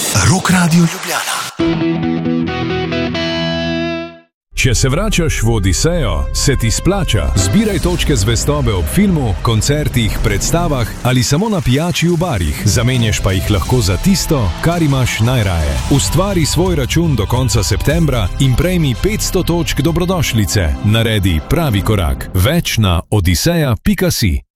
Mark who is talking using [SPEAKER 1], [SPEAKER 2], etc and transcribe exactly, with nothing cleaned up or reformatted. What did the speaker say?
[SPEAKER 1] Rock Radio Ljubljana. Če se vračaš v Odisejo, se ti splača. Zbiraj točke zvestobe ob filmu, koncertih, predstavah ali samo na pijači v barih. Zamenjaš pa jih lahko za tisto, kar imaš najraje. Ustvari svoj račun do konca septembra in prejmi petsto točk dobrodošlice. Naredi pravi korak. Več na odiseja pika si.